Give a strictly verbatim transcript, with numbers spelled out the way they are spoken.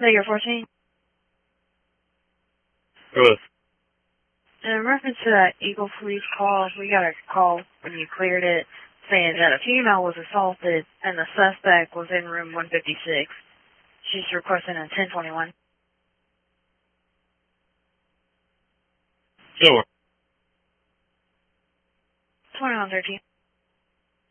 Figure fourteen. Good. In reference to that Eagle Police call, we got a call when you cleared it saying that a female was assaulted and the suspect was in room one fifty-six. She's requesting a ten twenty-one. Sure. twenty-one thirteen.